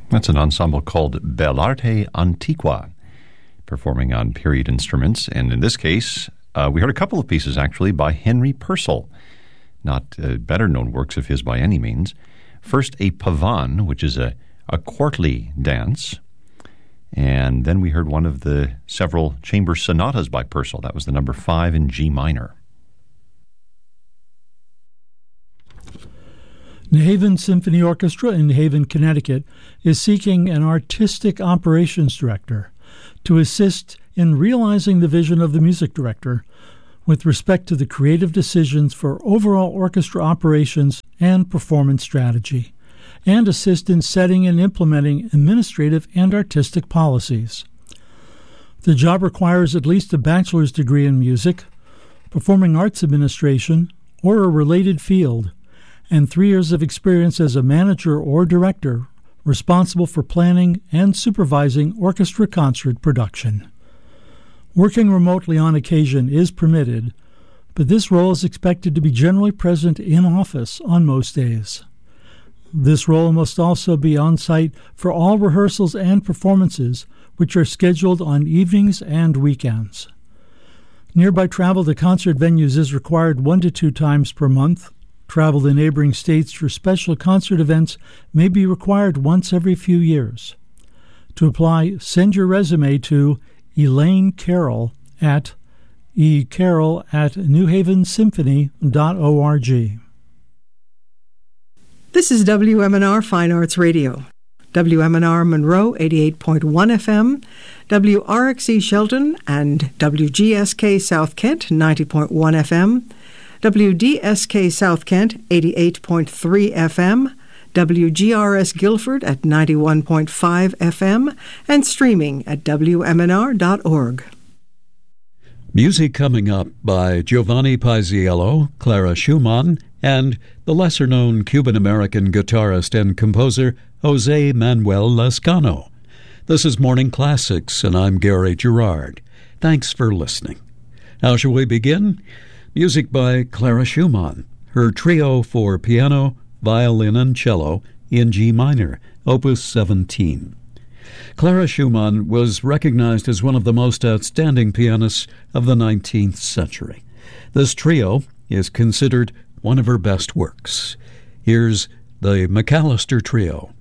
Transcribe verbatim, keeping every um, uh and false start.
That's an ensemble called Bell'Arte Antiqua, performing on period instruments. And in this case, uh, we heard a couple of pieces, actually, by Henry Purcell. Not uh, better-known works of his by any means. First, a pavane, which is a, a courtly dance. And then we heard one of the several chamber sonatas by Purcell. That was the number five in G minor. New Haven Symphony Orchestra in New Haven, Connecticut, is seeking an artistic operations director to assist in realizing the vision of the music director with respect to the creative decisions for overall orchestra operations and performance strategy, and assist in setting and implementing administrative and artistic policies. The job requires at least a bachelor's degree in music, performing arts administration, or a related field, and three years of experience as a manager or director responsible for planning and supervising orchestra concert production. Working remotely on occasion is permitted, but this role is expected to be generally present in office on most days. This role must also be on site for all rehearsals and performances, which are scheduled on evenings and weekends. Nearby travel to concert venues is required one to two times per month. Travel to neighboring states for special concert events may be required once every few years. To apply, send your resume to Elaine Carroll at ecarroll at new haven symphony dot org. This is W M N R Fine Arts Radio. W M N R Monroe eighty-eight point one F M, W R X E Shelton and W G S K South Kent ninety point one F M, W D S K South Kent eighty-eight point three F M, W G R S Guilford at ninety-one point five F M, and streaming at W M N R dot org. Music coming up by Giovanni Paisiello, Clara Schumann, and the lesser-known Cuban-American guitarist and composer Jose Manuel Lescano. This is Morning Classics, and I'm Gary Gerard. Thanks for listening. Now, shall we begin? Music by Clara Schumann, her trio for piano, violin, and cello in G minor, Opus seventeen. Clara Schumann was recognized as one of the most outstanding pianists of the nineteenth century. This trio is considered one of her best works. Here's the McAllister Trio.